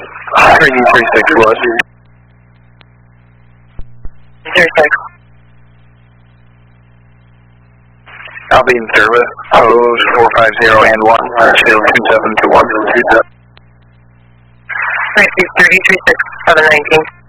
336 was. 36. I'll be in service. Pose 450 and 1. Still 2721. 36, 719.